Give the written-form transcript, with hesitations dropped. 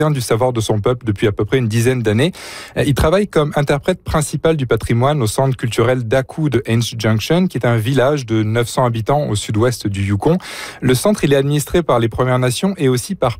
du savoir de son peuple depuis à peu près une dizaine d'années. Il travaille comme interprète principal du patrimoine au centre culturel d'Aku de Haines Junction, qui est un village de 900 habitants au sud-ouest du Yukon. Le centre, il est administré par les Premières Nations et aussi par